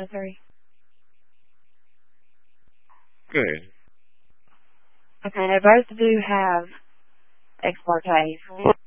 103. Good. Okay, they both do have ex parte.